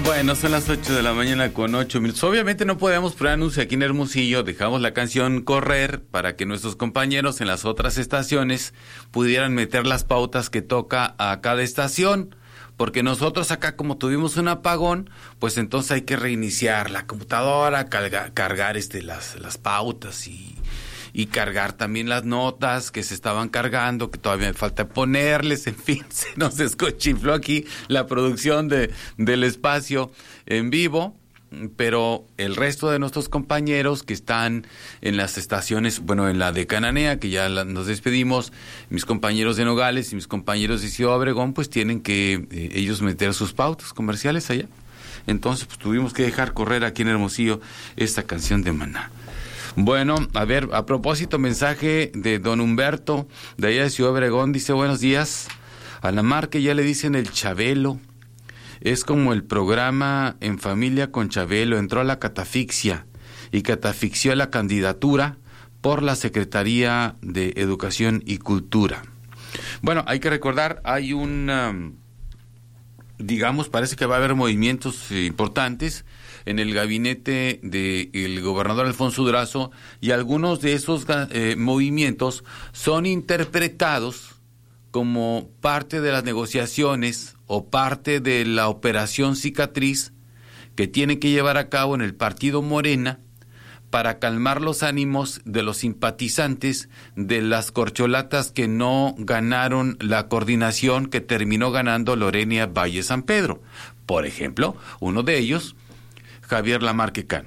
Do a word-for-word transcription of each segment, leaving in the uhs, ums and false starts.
Bueno, son las ocho de la mañana con ocho minutos. Obviamente no podemos poner anuncio aquí en Hermosillo. Dejamos la canción correr para que nuestros compañeros en las otras estaciones pudieran meter las pautas que toca a cada estación. Porque nosotros acá, como tuvimos un apagón, pues entonces hay que reiniciar la computadora, cargar, cargar este, las, las pautas y... y cargar también las notas que se estaban cargando, que todavía me falta ponerles, en fin, se nos escochifló aquí la producción de del espacio en vivo, pero el resto de nuestros compañeros que están en las estaciones, bueno, en la de Cananea, que ya la, nos despedimos, mis compañeros de Nogales y mis compañeros de Ciudad Obregón, pues tienen que eh, ellos meter sus pautas comerciales allá. Entonces, pues tuvimos que dejar correr aquí en Hermosillo esta canción de Maná. Bueno, a ver, a propósito, mensaje de don Humberto, de allá de Ciudad Obregón, dice: buenos días, a la Marque ya le dicen el Chabelo, es como el programa En Familia con Chabelo, entró a la catafixia y catafixió la candidatura por la Secretaría de Educación y Cultura. Bueno, hay que recordar, hay un, um, digamos, parece que va a haber movimientos eh, importantes en el gabinete del gobernador Alfonso Durazo, y algunos de esos eh, movimientos son interpretados como parte de las negociaciones o parte de la operación cicatriz que tiene que llevar a cabo en el partido Morena para calmar los ánimos de los simpatizantes de las corcholatas que no ganaron la coordinación que terminó ganando Lorena Valle San Pedro. Por ejemplo, uno de ellos, Javier Lamarque Cano,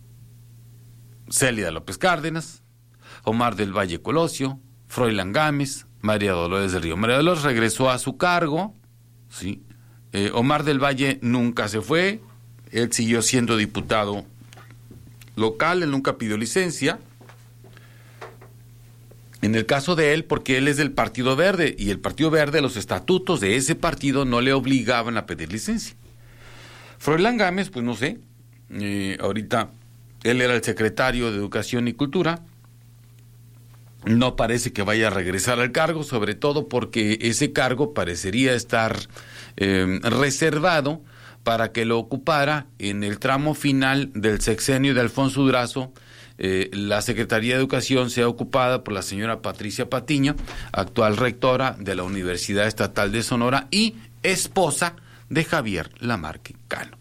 Célida López Cárdenas, Omar del Valle Colosio, Froilán Gámez, María Dolores del Río. María Dolores regresó a su cargo, ¿sí? Eh, Omar del Valle nunca se fue, él siguió siendo diputado local, él nunca pidió licencia. En el caso de él, porque él es del Partido Verde, y el Partido Verde, los estatutos de ese partido no le obligaban a pedir licencia. Froilán Gámez, pues no sé, eh, ahorita él era el secretario de Educación y Cultura, no parece que vaya a regresar al cargo, sobre todo porque ese cargo parecería estar eh, reservado para que lo ocupara en el tramo final del sexenio de Alfonso Durazo. Eh, la Secretaría de Educación sea ocupada por la señora Patricia Patiño, actual rectora de la Universidad Estatal de Sonora y esposa de Javier Lamarque Cano.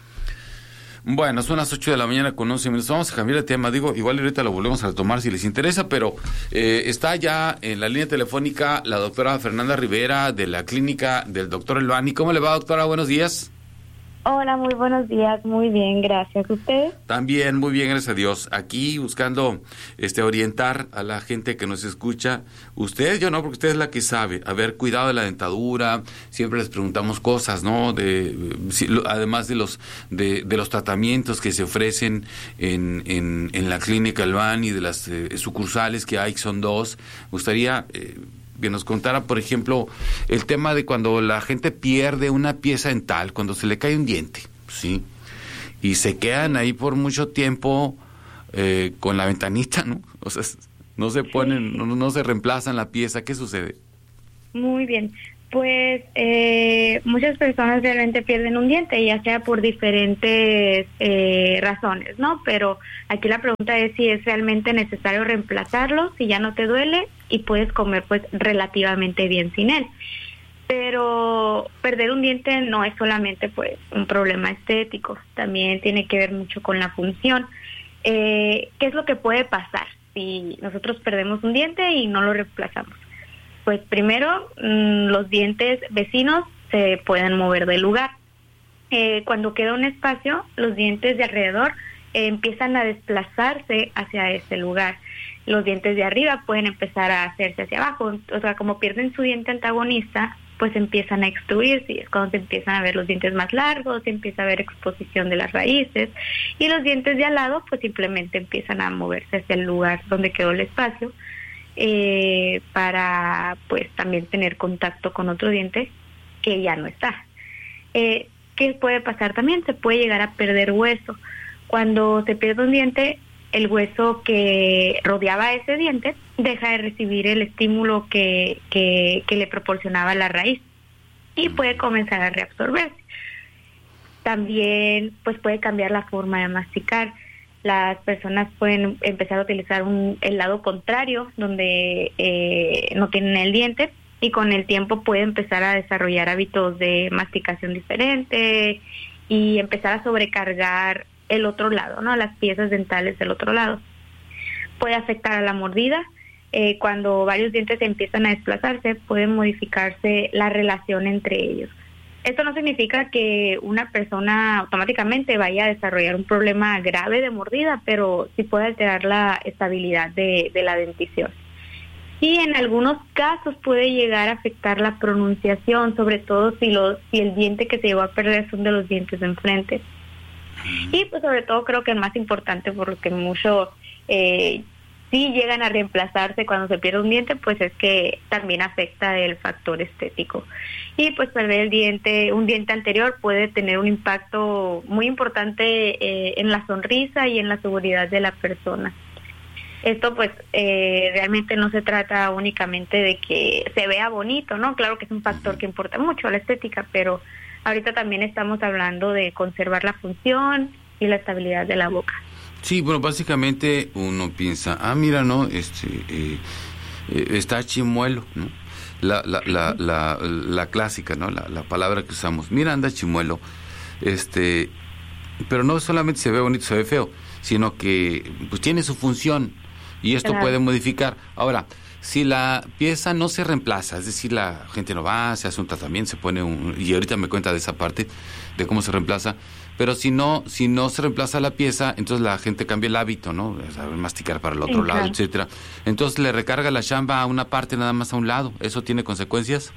Bueno, son las ocho de la mañana con once minutos. Vamos a cambiar el tema. Digo, igual ahorita lo volvemos a retomar si les interesa, pero eh, está ya en la línea telefónica la doctora Fernanda Rivera de la clínica del doctor Elvani. ¿Cómo le va, doctora? Buenos días. Hola, muy buenos días. Muy bien, gracias. ¿Usted? También, muy bien, gracias a Dios. Aquí buscando este orientar a la gente que nos escucha. Usted, yo no, porque usted es la que sabe. A ver, cuidado de la dentadura. Siempre les preguntamos cosas, ¿no? De, además de los de, de los tratamientos que se ofrecen en, en, en la clínica Elvani y de las eh, sucursales que hay, que son dos. Me gustaría Eh, que nos contara, por ejemplo, el tema de cuando la gente pierde una pieza dental, cuando se le cae un diente, ¿sí? Y se quedan ahí por mucho tiempo eh, con la ventanita, ¿no? O sea, no se ponen, no, no se reemplazan la pieza. ¿Qué sucede? Muy bien. Pues eh, muchas personas realmente pierden un diente, ya sea por diferentes eh, razones, ¿no? Pero aquí la pregunta es si es realmente necesario reemplazarlo, si ya no te duele y puedes comer pues relativamente bien sin él. Pero perder un diente no es solamente pues un problema estético, también tiene que ver mucho con la función. Eh, ¿qué es lo que puede pasar si nosotros perdemos un diente y no lo reemplazamos? Pues primero, mmm, los dientes vecinos se pueden mover del lugar. Eh, cuando queda un espacio, los dientes de alrededor eh, empiezan a desplazarse hacia ese lugar. Los dientes de arriba pueden empezar a hacerse hacia abajo. O sea, como pierden su diente antagonista, pues empiezan a extruirse. Y es cuando se empiezan a ver los dientes más largos, se empieza a ver exposición de las raíces. Y los dientes de al lado, pues simplemente empiezan a moverse hacia el lugar donde quedó el espacio. Eh, para pues también tener contacto con otro diente que ya no está. Eh, ¿Qué puede pasar también? Se puede llegar a perder hueso. Cuando se pierde un diente, el hueso que rodeaba ese diente deja de recibir el estímulo que, que, que le proporcionaba la raíz y puede comenzar a reabsorberse. También pues puede cambiar la forma de masticar. Las personas pueden empezar a utilizar un, el lado contrario, donde eh, no tienen el diente, y con el tiempo puede empezar a desarrollar hábitos de masticación diferente y empezar a sobrecargar el otro lado, ¿no? Las piezas dentales del otro lado. Puede afectar a la mordida. Eh, cuando varios dientes empiezan a desplazarse, puede modificarse la relación entre ellos. Esto no significa que una persona automáticamente vaya a desarrollar un problema grave de mordida, pero sí puede alterar la estabilidad de, de la dentición. Y en algunos casos puede llegar a afectar la pronunciación, sobre todo si, los, si el diente que se llevó a perder son de los dientes de enfrente. Y pues sobre todo creo que el más importante, por lo que mucho eh, sí llegan a reemplazarse cuando se pierde un diente, pues es que también afecta el factor estético. Y pues perder el diente, un diente anterior puede tener un impacto muy importante eh, en la sonrisa y en la seguridad de la persona. Esto pues eh, realmente no se trata únicamente de que se vea bonito, ¿no? Claro que es un factor que importa mucho a la estética, pero ahorita también estamos hablando de conservar la función y la estabilidad de la boca. Sí, bueno, básicamente uno piensa, ah, mira, no, este, eh, eh, está chimuelo, ¿no? La, la, la, la, la clásica, ¿no? La, la palabra que usamos, mira, anda chimuelo, este, pero no solamente se ve bonito, se ve feo, sino que pues tiene su función y esto claro. puede modificar. Ahora, si la pieza no se reemplaza, es decir, la gente no va, se hace un tratamiento, se pone un, y ahorita me cuenta de esa parte, de cómo se reemplaza, pero si no, si no se reemplaza la pieza, entonces la gente cambia el hábito, ¿no? Saber masticar para el otro sí, lado, claro. etcétera. Entonces le recarga la chamba a una parte nada más a un lado. ¿Eso tiene consecuencias?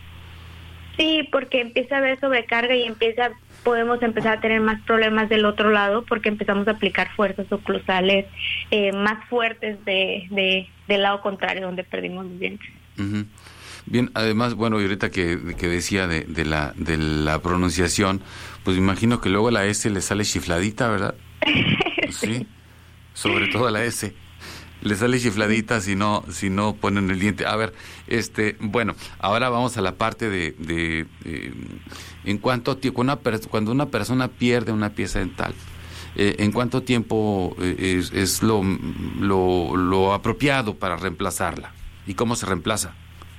Sí, porque empieza a haber sobrecarga y empieza, podemos empezar a tener más problemas del otro lado porque empezamos a aplicar fuerzas oclusales eh, más fuertes de, de del lado contrario donde perdimos los dientes. Uh-huh. Bien, además, bueno, y ahorita que, que decía de, de la de la pronunciación, pues me imagino que luego a la S le sale chifladita, ¿verdad? Sí. Sí, sobre todo la S. Le sale chifladita si no si no ponen el diente. A ver, este, bueno, ahora vamos a la parte de, de, de en cuánto tiempo una cuando una persona pierde una pieza dental, eh, en cuánto tiempo eh, es, es lo, lo lo apropiado para reemplazarla y cómo se reemplaza.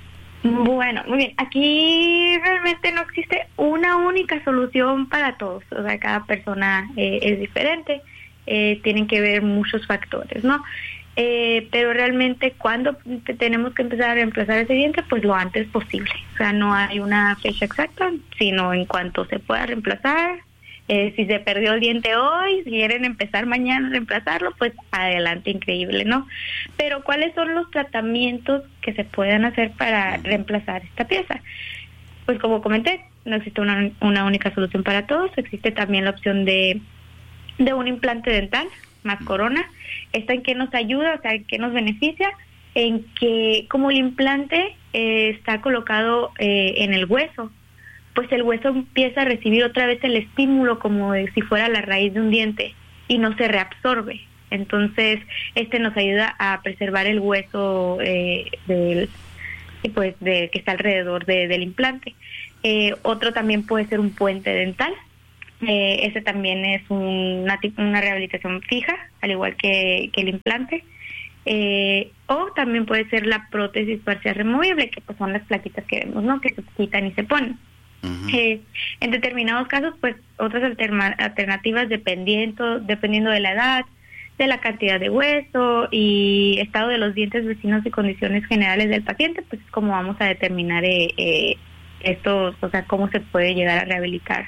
Bueno, muy bien. Aquí realmente no existe una única solución para todos. O sea, cada persona eh, es diferente. Eh, tienen que ver muchos factores, ¿no? Eh, pero realmente cuando tenemos que empezar a reemplazar ese diente, pues lo antes posible. O sea, no hay una fecha exacta, sino en cuanto se pueda reemplazar. Eh, si se perdió el diente hoy, si quieren empezar mañana a reemplazarlo, pues adelante, increíble, ¿no? Pero ¿cuáles son los tratamientos que se pueden hacer para reemplazar esta pieza? Pues como comenté, no existe una, una única solución para todos. Existe también la opción de, de un implante dental más corona. ¿Esta en qué nos ayuda? O sea, ¿en qué nos beneficia? En que como el implante eh, está colocado eh, en el hueso, pues el hueso empieza a recibir otra vez el estímulo como de si fuera la raíz de un diente y no se reabsorbe. Entonces, este nos ayuda a preservar el hueso eh, del, pues de que está alrededor de, del implante. Eh, otro también puede ser un puente dental. Eh, ese también es una, una rehabilitación fija, al igual que, que el implante. Eh, o también puede ser la prótesis parcial removible, que pues son las plaquitas que vemos, ¿no? Que se quitan y se ponen. Uh-huh. Eh, en determinados casos, pues otras alterna- alternativas dependiendo dependiendo de la edad, de la cantidad de hueso y estado de los dientes vecinos y condiciones generales del paciente, pues es como vamos a determinar eh, eh, estos, o sea, cómo se puede llegar a rehabilitar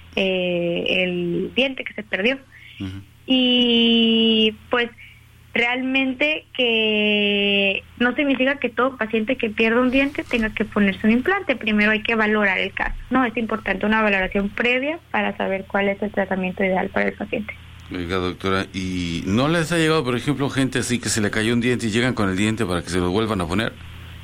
eh, el diente que se perdió. Uh-huh. Y pues realmente que no significa que todo paciente que pierda un diente tenga que ponerse un implante. Primero hay que valorar el caso, ¿no? Es importante una valoración previa para saber cuál es el tratamiento ideal para el paciente. Oiga, doctora, ¿y no les ha llegado, por ejemplo, gente así que se le cayó un diente y llegan con el diente para que se lo vuelvan a poner?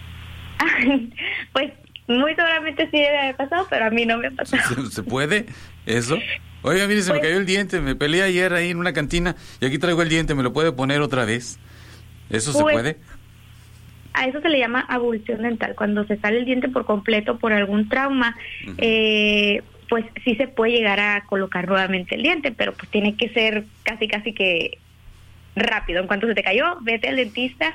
Pues muy seguramente sí debe haber pasado, pero a mí no me ha pasado. ¿Se, se puede eso? Oiga, mire, se pues, me cayó el diente, me peleé ayer ahí en una cantina y aquí traigo el diente, ¿me lo puede poner otra vez? ¿Eso pues, se puede? A eso se le llama abulsión dental, cuando se sale el diente por completo por algún trauma. Uh-huh. Eh, pues sí se puede llegar a colocar nuevamente el diente, pero pues tiene que ser casi casi que rápido. En cuanto se te cayó, vete al dentista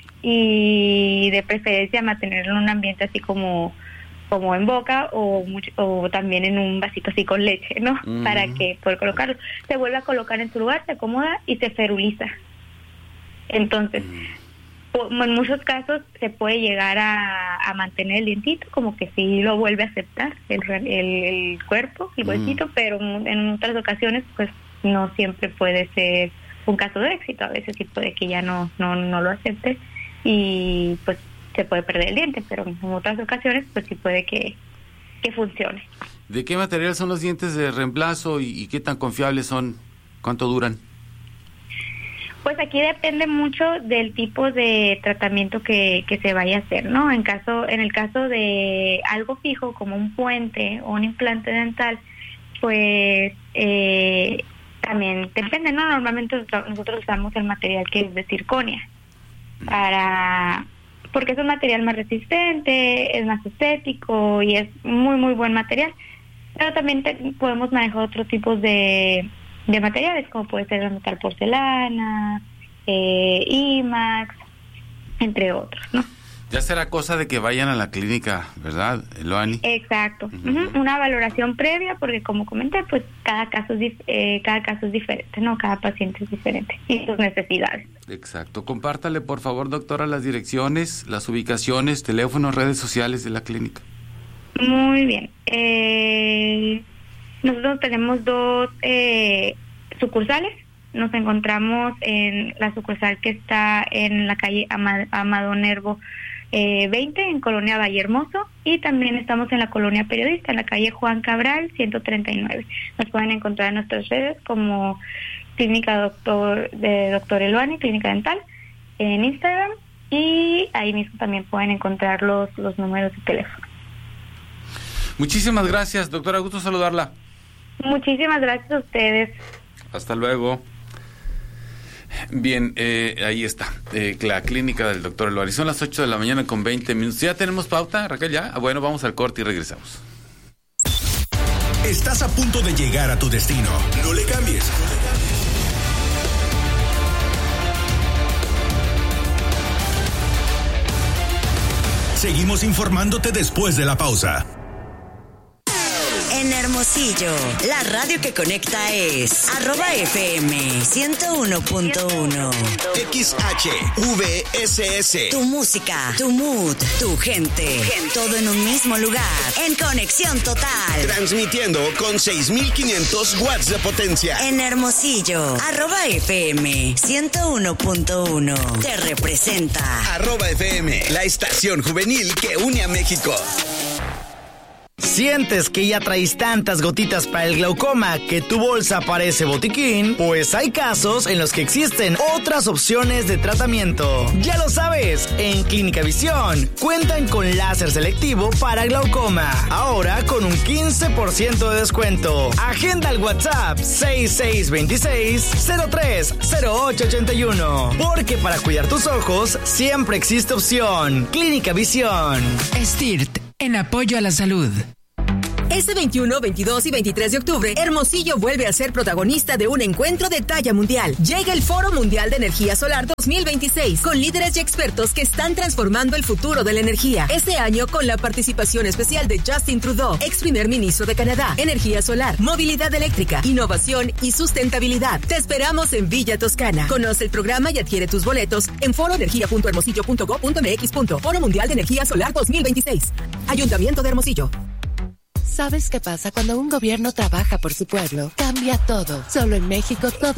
y de preferencia mantenerlo en un ambiente así como como en boca o mucho, o también en un vasito así con leche, ¿no? Mm. Para que poder colocarlo. Se vuelve a colocar en su lugar, se acomoda y se feruliza. Entonces, mm. en muchos casos se puede llegar a, a mantener el dientito, como que sí lo vuelve a aceptar el, el, el cuerpo, el huesito, mm. pero en otras ocasiones pues no siempre puede ser un caso de éxito. A veces sí puede que ya no, no, no lo acepte y pues se puede perder el diente, pero en otras ocasiones pues sí puede que, que funcione. ¿De qué material son los dientes de reemplazo y, y qué tan confiables son? ¿Cuánto duran? Pues aquí depende mucho del tipo de tratamiento que, que se vaya a hacer, ¿no? En caso, en el caso de algo fijo como un puente o un implante dental, pues eh, también depende, ¿no? Normalmente nosotros usamos el material que es de circonia para porque es un material más resistente, es más estético y es muy, muy buen material. Pero también te, podemos manejar otros tipos de, de materiales, como puede ser el metal porcelana, eh, IMAX, entre otros, ¿no? Ya será cosa de que vayan a la clínica, ¿verdad, Eloani? Exacto. Uh-huh. Uh-huh. Una valoración previa, porque como comenté, pues cada caso es dif- eh, cada caso es diferente, ¿no? Cada paciente es diferente y sus necesidades. Exacto. Compártale, por favor, doctora, las direcciones, las ubicaciones, teléfonos, redes sociales de la clínica. Muy bien. Eh, nosotros tenemos dos eh, sucursales. Nos encontramos en la sucursal que está en la calle Amad- Amado Nervo eh, veinte, en Colonia Valle Hermoso, y también estamos en la Colonia Periodista, en la calle Juan Cabral ciento treinta y nueve. Nos pueden encontrar en nuestras redes como Clínica Doctor de Doctor Eloani, Clínica Dental, en Instagram, y ahí mismo también pueden encontrar los, los números de teléfono. Muchísimas gracias, doctora, gusto saludarla. Muchísimas gracias a ustedes. Hasta luego. Bien, eh, ahí está, eh, la clínica del doctor Eloani. Son las ocho de la mañana con veinte minutos. ¿Ya tenemos pauta, Raquel? ¿Ya? Ah, bueno, vamos al corte y regresamos. Estás a punto de llegar a tu destino. No le cambies. Seguimos informándote después de la pausa. En Hermosillo, la radio que conecta es arroba F M ciento uno punto uno. X H V S S. Tu música, tu mood, tu gente, todo en un mismo lugar, en conexión total. Transmitiendo con seis mil quinientos watts de potencia. En Hermosillo, arroba F M ciento uno punto uno. Te representa. Arroba F M, la estación juvenil que une a México. ¿Sientes que ya traes tantas gotitas para el glaucoma que tu bolsa parece botiquín? Pues hay casos en los que existen otras opciones de tratamiento. Ya lo sabes, en Clínica Visión cuentan con láser selectivo para glaucoma. Ahora con un quince por ciento de descuento. Agenda al WhatsApp seis seis dos seis cero tres cero ocho ocho uno. Porque para cuidar tus ojos siempre existe opción. Clínica Visión. S T I R T, en apoyo a la salud. Este veintiuno, veintidós y veintitrés de octubre, Hermosillo vuelve a ser protagonista de un encuentro de talla mundial. Llega el Foro Mundial de Energía Solar dos mil veintiséis, con líderes y expertos que están transformando el futuro de la energía. Este año con la participación especial de Justin Trudeau, ex primer ministro de Canadá. Energía solar, movilidad eléctrica, innovación y sustentabilidad. Te esperamos en Villa Toscana. Conoce el programa y adquiere tus boletos en foroenergia punto hermosillo punto gob punto m x. Foro Mundial de Energía Solar dos mil veintiséis. Ayuntamiento de Hermosillo. ¿Sabes qué pasa cuando un gobierno trabaja por su pueblo? Cambia todo. Solo en México todo